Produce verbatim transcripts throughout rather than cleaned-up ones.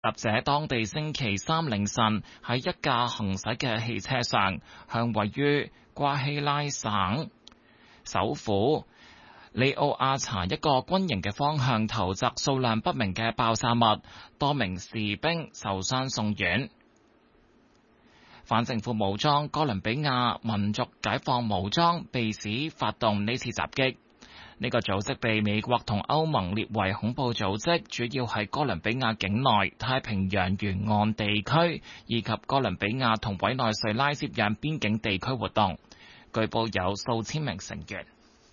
襲者當地星期三凌晨喺一架行駛嘅汽車上，向位於瓜希拉省首府利奧亞查一個軍營嘅方向投擲數量不明嘅爆炸物，多名士兵受傷送院。反政府武裝哥倫比亞民族解放武裝被指發動呢次襲擊。呢個組織被美國同歐盟列為恐怖組織，主要係哥倫比亞境內、太平洋沿岸地區以及哥倫比亞同委內瑞拉接壤邊境地區活動，據報有數千名成員。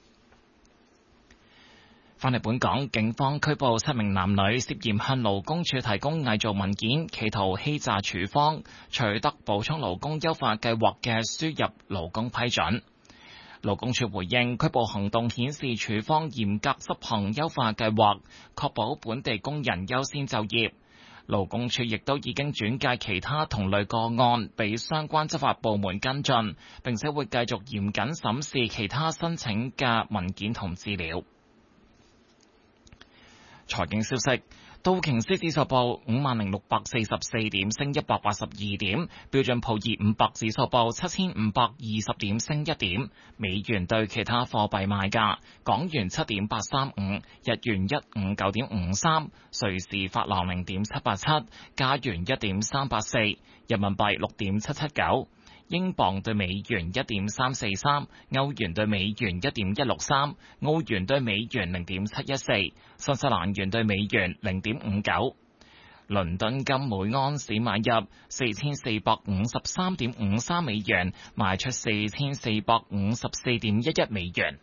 返嚟本港，警方拘捕七名男女，涉嫌向勞工處提供偽造文件，企圖欺詐處方，取得補充勞工優化計劃嘅輸入勞工批准。勞工處回應，拘捕行動顯示處方嚴格執行優化計劃，確保本地工人優先就業。勞工處亦都已經轉介其他同類個案俾相關執法部門跟進，並且會繼續嚴謹審視其他申請嘅文件同資料。財經消息，道瓊斯指數報五萬零六百四十四點，升一百八十二點；標準普爾五百指數報七千五百二十點，升一點。美元對其他貨幣賣價：港元七點八三五，日元一五九點五三，瑞士法郎零點七八七，加元一點三八四，人民幣六點七七九。英鎊對美元一點三四三，歐元對美元一點一六三，澳元對美元零點七一四，新西蘭元對美元零點五九。倫敦金每安士買入四千四百五十三點五三美元，賣出四千四百五十四點一一美元。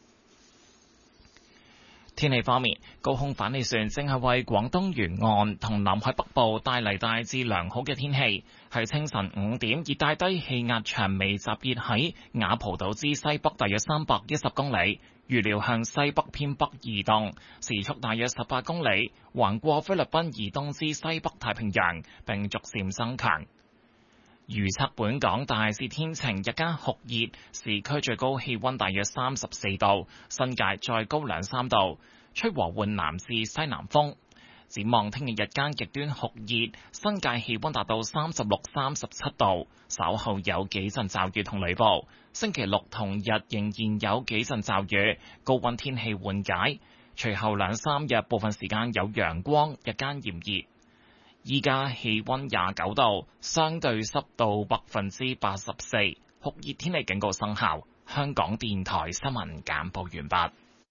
天氣方面，高空反氣旋正係為廣東沿岸同南海北部帶嚟大致良好嘅天氣。喺清晨五點，熱帶低氣壓長尾集結喺雅蒲島之西北大約三百一十公里，預料向西北偏北移動，時速大約十八公里，橫過菲律賓以東之西北太平洋，並逐漸增強。預測本港大致天晴，日間酷熱，市區最高氣溫大約三十四度，新界再高兩三度，吹和緩南至西南風。展望聽日日間極端酷熱，新界氣溫達到三十六、三十七度，稍後有幾陣驟雨同雷暴。星期六同日仍然有幾陣驟雨，高溫天氣緩解。隨後兩三日部分時間有陽光，日間炎熱。依家氣溫廿九度，相對濕度百分之八十四，酷熱天氣警告生效。香港電台新聞簡報完畢。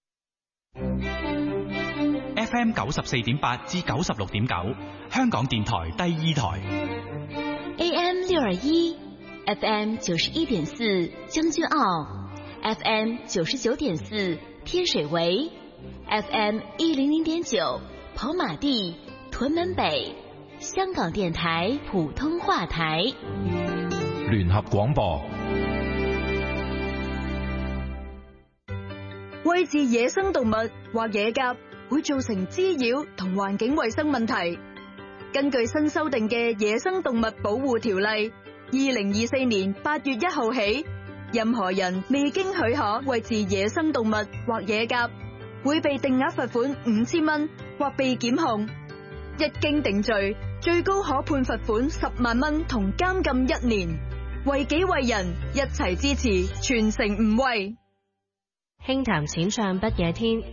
F M 九十四點八至九十六點九，香港電台第二台。 A M 六二一，F M 九十一點四將軍澳 ，F M 九十九點四天水圍 ，F M 一零零點九跑馬地屯門北。香港電台普通話台聯合廣播。 餵飼野生動物或野鴿會造成滋擾同環境衛生問題。根據新修訂嘅《野生動物保護條例》，二零二四年八月一號起，任何人未經許可餵飼野生動物或野鴿，會被定額罰款五千蚊或被檢控。一經定罪，最高可判罰款十萬蚊同監禁一年。為己為人，一齊支持，全城唔餵。 輕談淺唱不夜天。